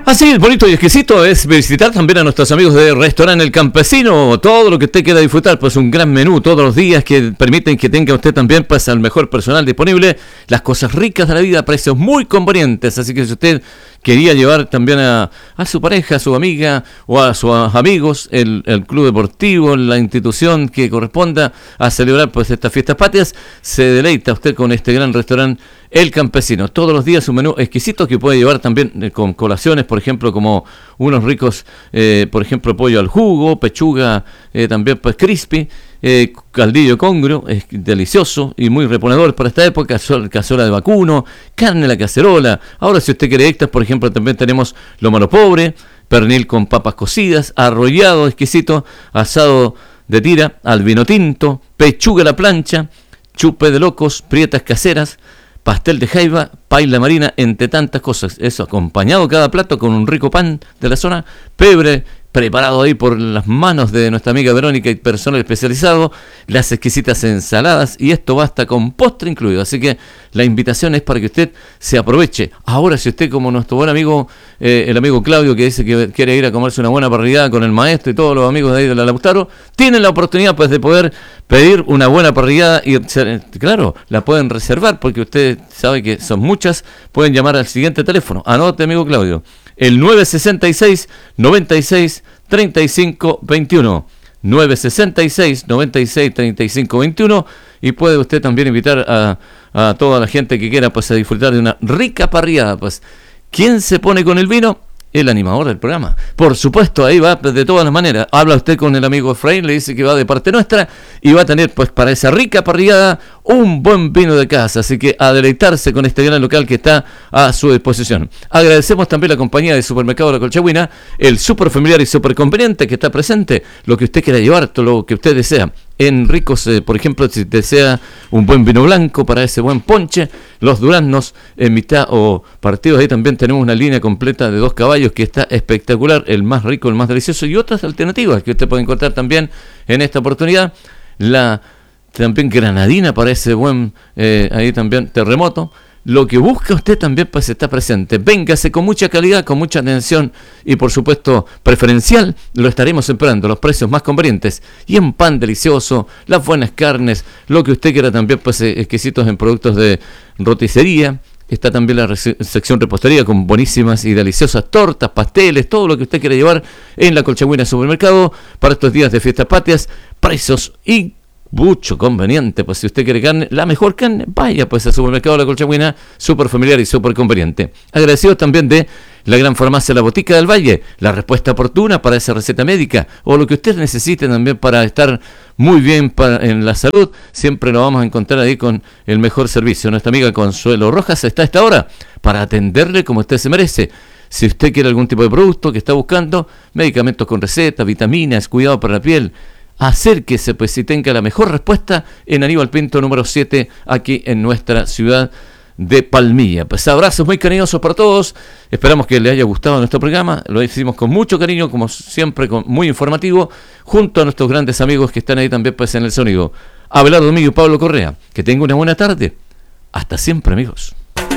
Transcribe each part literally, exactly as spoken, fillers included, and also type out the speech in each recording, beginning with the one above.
Así, bonito y exquisito es visitar también a nuestros amigos de Restaurante El Campesino. Todo lo que usted quiera disfrutar, pues un gran menú todos los días que permiten que tenga usted también pues al mejor personal disponible, las cosas ricas de la vida a precios muy convenientes. Así que si usted quería llevar también a, a su pareja, a su amiga o a sus amigos, el, el club deportivo, la institución que corresponda a celebrar pues estas fiestas patrias, se deleita usted con este gran restaurante El Campesino. Todos los días un menú exquisito que puede llevar también eh, con colaciones, por ejemplo, como unos ricos, eh, por ejemplo, pollo al jugo, pechuga eh, también pues crispy, eh, caldillo congrio, es delicioso y muy reponedor para esta época, cazuela de vacuno, carne a la cacerola. Ahora, si usted quiere extras, por ejemplo, también tenemos lomaro pobre, pernil con papas cocidas, arrollado exquisito, asado de tira al vino tinto, pechuga a la plancha, chupe de locos, prietas caseras, pastel de jaiba, paila marina, entre tantas cosas. Eso acompañado cada plato con un rico pan de la zona, pebre preparado ahí por las manos de nuestra amiga Verónica y personal especializado, las exquisitas ensaladas, y esto basta con postre incluido. Así que la invitación es para que usted se aproveche. Ahora, si usted, como nuestro buen amigo, eh, el amigo Claudio, que dice que quiere ir a comerse una buena parrillada con el maestro y todos los amigos de ahí de la Lautaro, tienen la oportunidad pues de poder pedir una buena parrillada y, claro, la pueden reservar porque usted sabe que son muchas. Pueden llamar al siguiente teléfono. Anote, amigo Claudio, el nueve sesenta y seis, noventa y seis, treinta y cinco veintiuno, nueve sesenta y seis, noventa y seis, treinta y cinco veintiuno, y puede usted también invitar a, a toda la gente que quiera pues a disfrutar de una rica parrillada. Pues, ¿quién se pone con el vino? El animador del programa. Por supuesto, ahí va de todas las maneras. Habla usted con el amigo Efraín, le dice que va de parte nuestra y va a tener pues para esa rica parrillada un buen vino de casa. Así que a deleitarse con este gran local que está a su disposición. Agradecemos también la compañía de Supermercado La Colchagüina, el súper familiar y súper conveniente que está presente. Lo que usted quiera llevar, todo lo que usted desea. En ricos, eh, por ejemplo, si desea un buen vino blanco para ese buen ponche, los duraznos en mitad o partidos, ahí también tenemos una línea completa de dos caballos que está espectacular, el más rico, el más delicioso, y otras alternativas que usted puede encontrar también en esta oportunidad. La también granadina para ese buen, eh, ahí también terremoto. Lo que busca usted también pues está presente. Véngase con mucha calidad, con mucha atención y por supuesto preferencial. Lo estaremos esperando, los precios más convenientes. Y en pan delicioso, las buenas carnes, lo que usted quiera también pues exquisitos en productos de roticería. Está también la rece- sección repostería con buenísimas y deliciosas tortas, pasteles, todo lo que usted quiera llevar en la Colchagüina Supermercado para estos días de fiestas patrias. Precios y mucho conveniente, pues si usted quiere carne, la mejor carne, vaya pues al Supermercado La Colchagüina, súper familiar y súper conveniente. Agradecidos también de la gran farmacia La Botica del Valle, la respuesta oportuna para esa receta médica o lo que usted necesite también para estar muy bien para, en la salud, siempre lo vamos a encontrar ahí con el mejor servicio. Nuestra amiga Consuelo Rojas está a esta hora para atenderle como usted se merece. Si usted quiere algún tipo de producto que está buscando, medicamentos con receta, vitaminas, cuidado para la piel, acérquese pues si tenga la mejor respuesta en Aníbal Pinto número siete aquí en nuestra ciudad de Palmilla. Pues abrazos muy cariñosos para todos, esperamos que les haya gustado nuestro programa, lo hicimos con mucho cariño, como siempre, con, muy informativo, junto a nuestros grandes amigos que están ahí también pues en el sonido, Abelardo Domingo y Pablo Correa. Que tengan una buena tarde, hasta siempre, amigos.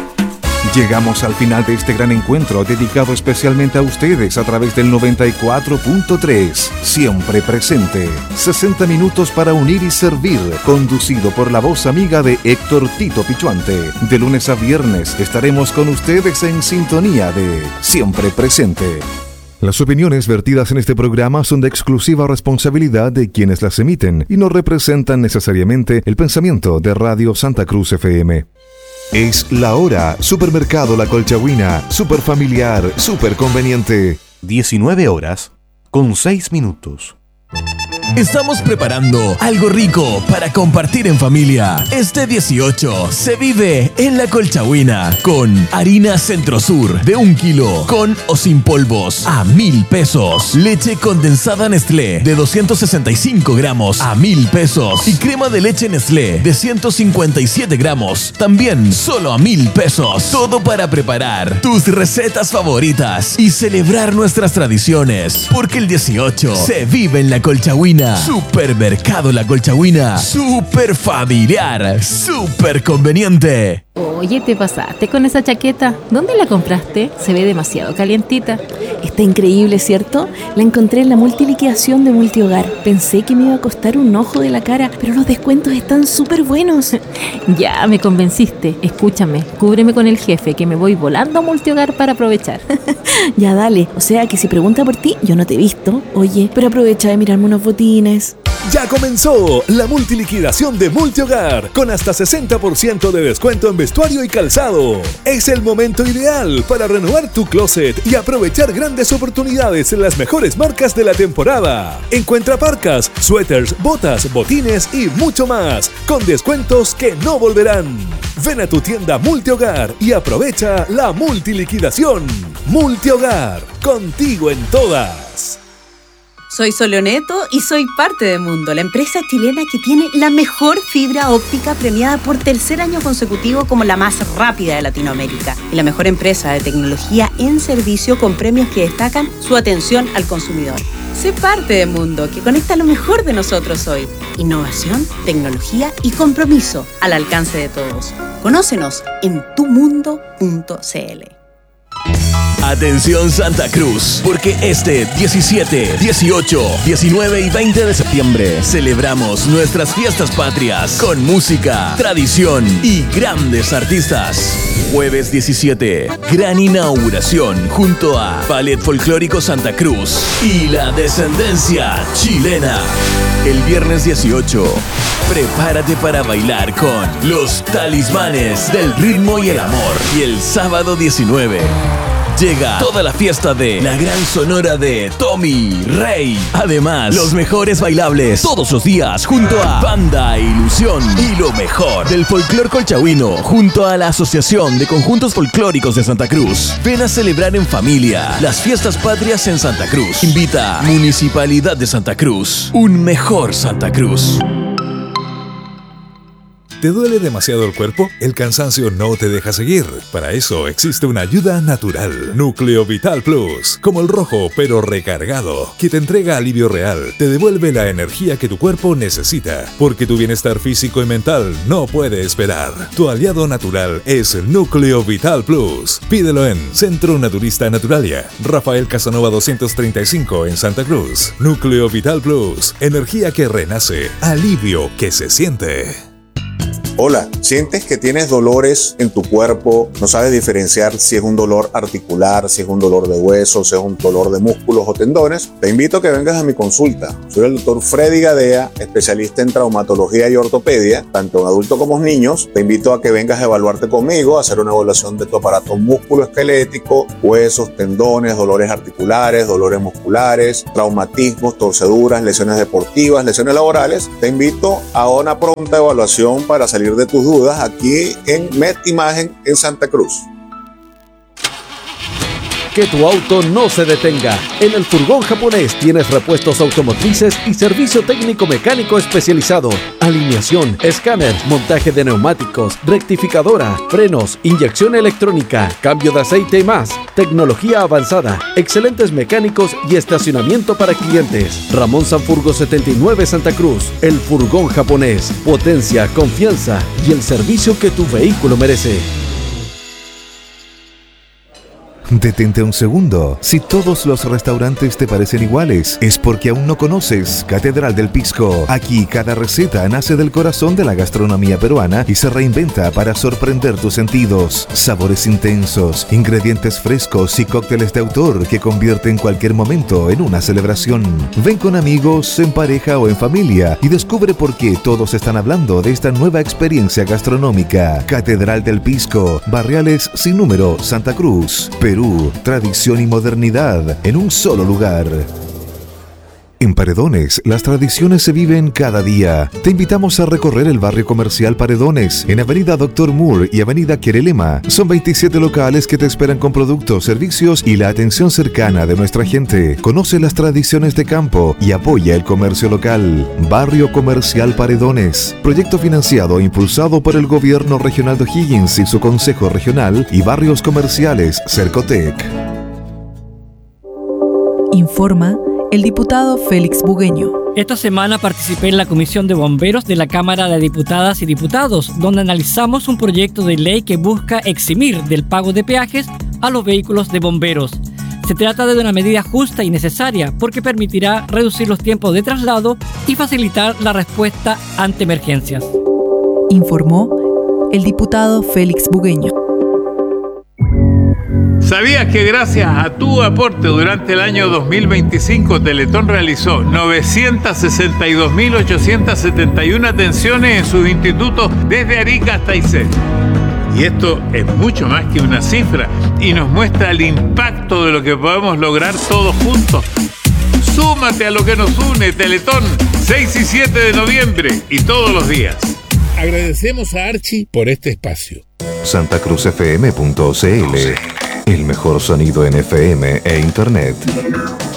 Llegamos al final de este gran encuentro dedicado especialmente a ustedes a través del noventa y cuatro punto tres. Siempre presente. sesenta minutos para unir y servir. Conducido por la voz amiga de Héctor Tito Pichuante. De lunes a viernes estaremos con ustedes en sintonía de Siempre Presente. Las opiniones vertidas en este programa son de exclusiva responsabilidad de quienes las emiten y no representan necesariamente el pensamiento de Radio Santa Cruz F M. Es la hora. Supermercado La Colchagüina. Super familiar, super conveniente. diecinueve horas con seis minutos. Estamos preparando algo rico para compartir en familia. Este dieciocho se vive en La Colchagüina con harina Centrosur de un kilo con o sin polvos a mil pesos. Leche condensada Nestlé de doscientos sesenta y cinco gramos a mil pesos. Y crema de leche Nestlé de ciento cincuenta y siete gramos también solo a mil pesos. Todo para preparar tus recetas favoritas y celebrar nuestras tradiciones. Porque el dieciocho se vive en La Colchagüina. Supermercado La Colchagüina. Super familiar. Super conveniente. Oye, te pasaste con esa chaqueta. ¿Dónde la compraste? Se ve demasiado calientita. Está increíble, ¿cierto? La encontré en la multiliquidación de Multihogar. Pensé que me iba a costar un ojo de la cara, pero los descuentos están súper buenos. Ya, me convenciste. Escúchame, cúbreme con el jefe, que me voy volando a Multihogar para aprovechar. Ya, dale. O sea que si pregunta por ti, yo no te he visto. Oye, pero aprovecha de mirarme unos botines. Ya comenzó la multiliquidación de Multihogar con hasta sesenta por ciento de descuento en vestuario y calzado. Es el momento ideal para renovar tu closet y aprovechar grandes oportunidades en las mejores marcas de la temporada. Encuentra parcas, suéteres, botas, botines y mucho más con descuentos que no volverán. Ven a tu tienda Multihogar y aprovecha la multiliquidación. Multihogar, contigo en todas. Soy Soleoneto y soy parte de Mundo, la empresa chilena que tiene la mejor fibra óptica premiada por tercer año consecutivo como la más rápida de Latinoamérica y la mejor empresa de tecnología en servicio con premios que destacan su atención al consumidor. Sé parte de Mundo, que conecta lo mejor de nosotros hoy. Innovación, tecnología y compromiso al alcance de todos. Conócenos en tu mundo punto c l. Atención Santa Cruz, porque este diecisiete, dieciocho, diecinueve y veinte de septiembre celebramos nuestras fiestas patrias con música, tradición y grandes artistas. Jueves diecisiete, gran inauguración junto a Ballet Folclórico Santa Cruz y la Descendencia Chilena. El viernes dieciocho, prepárate para bailar con los Talismanes del Ritmo y el Amor. Y el sábado diecinueve, llega toda la fiesta de la gran sonora de Tommy Rey. Además, los mejores bailables todos los días junto a Banda Ilusión y lo mejor del folclor colchagüino junto a la Asociación de Conjuntos Folclóricos de Santa Cruz. Ven a celebrar en familia las fiestas patrias en Santa Cruz. Invita Municipalidad de Santa Cruz. Un mejor Santa Cruz. ¿Te duele demasiado el cuerpo? El cansancio no te deja seguir. Para eso existe una ayuda natural. Núcleo Vital Plus, como el rojo pero recargado, que te entrega alivio real, te devuelve la energía que tu cuerpo necesita, porque tu bienestar físico y mental no puede esperar. Tu aliado natural es el Núcleo Vital Plus. Pídelo en Centro Naturista Naturalia, Rafael Casanova doscientos treinta y cinco en Santa Cruz. Núcleo Vital Plus, energía que renace, alivio que se siente. Hola, ¿sientes que tienes dolores en tu cuerpo? No sabes diferenciar si es un dolor articular, si es un dolor de huesos, si es un dolor de músculos o tendones. Te invito a que vengas a mi consulta. Soy el doctor Freddy Gadea, especialista en traumatología y ortopedia, tanto en adultos como en niños. Te invito a que vengas a evaluarte conmigo, a hacer una evaluación de tu aparato musculoesquelético, huesos, tendones, dolores articulares, dolores musculares, traumatismos, torceduras, lesiones deportivas, lesiones laborales. Te invito a una pronta evaluación para salir de tus dudas aquí en Med Imagen en Santa Cruz. Que tu auto no se detenga. En el Furgón Japonés tienes repuestos automotrices y servicio técnico mecánico especializado. Alineación, escáner, montaje de neumáticos, rectificadora, frenos, inyección electrónica, cambio de aceite y más. Tecnología avanzada, excelentes mecánicos y estacionamiento para clientes. Ramón Sanfurgo setenta y nueve Santa Cruz. El Furgón Japonés. Potencia, confianza y el servicio que tu vehículo merece. Detente un segundo. Si todos los restaurantes te parecen iguales, es porque aún no conoces Catedral del Pisco. Aquí cada receta nace del corazón de la gastronomía peruana y se reinventa para sorprender tus sentidos. Sabores intensos, ingredientes frescos y cócteles de autor que convierten cualquier momento en una celebración. Ven con amigos, en pareja o en familia y descubre por qué todos están hablando de esta nueva experiencia gastronómica. Catedral del Pisco, Barriales sin número, Santa Cruz, Perú. Tradición y modernidad en un solo lugar. En Paredones, las tradiciones se viven cada día. Te invitamos a recorrer el barrio comercial Paredones, en Avenida Doctor Moore y Avenida Querelema. Son veintisiete locales que te esperan con productos, servicios y la atención cercana de nuestra gente. Conoce las tradiciones de campo y apoya el comercio local. Barrio Comercial Paredones. Proyecto financiado e impulsado por el Gobierno Regional de O'Higgins y su Consejo Regional y Barrios Comerciales Cercotec. Informa el diputado Félix Bugueño. Esta semana participé en la Comisión de Bomberos de la Cámara de Diputadas y Diputados, donde analizamos un proyecto de ley que busca eximir del pago de peajes a los vehículos de bomberos. Se trata de una medida justa y necesaria porque permitirá reducir los tiempos de traslado y facilitar la respuesta ante emergencias. Informó el diputado Félix Bugueño. ¿Sabías que gracias a tu aporte durante el año dos mil veinticinco Teletón realizó novecientas sesenta y dos mil ochocientas setenta y una atenciones en sus institutos desde Arica hasta Aysén? Y esto es mucho más que una cifra y nos muestra el impacto de lo que podemos lograr todos juntos. Súmate a lo que nos une, Teletón, seis y siete de noviembre y todos los días. Agradecemos a Archie por este espacio. santa cruz f m punto c l, el mejor sonido en F M e Internet.